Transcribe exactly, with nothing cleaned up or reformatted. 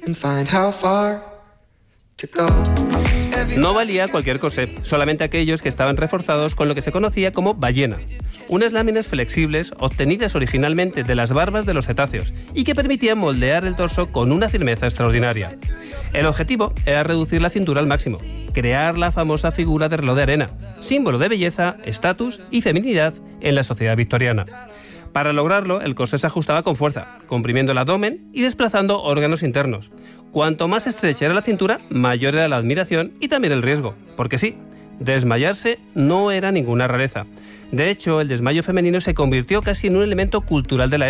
No valía cualquier corsé, solamente aquellos que estaban reforzados con lo que se conocía como ballena, unas láminas flexibles obtenidas originalmente de las barbas de los cetáceos y que permitían moldear el torso con una firmeza extraordinaria. El objetivo era reducir la cintura al máximo, crear la famosa figura de reloj de arena, símbolo de belleza, estatus y feminidad en la sociedad victoriana. Para lograrlo, el corsé se ajustaba con fuerza, comprimiendo el abdomen y desplazando órganos internos. Cuanto más estrecha era la cintura, mayor era la admiración y también el riesgo. Porque sí, desmayarse no era ninguna rareza. De hecho, el desmayo femenino se convirtió casi en un elemento cultural de la época.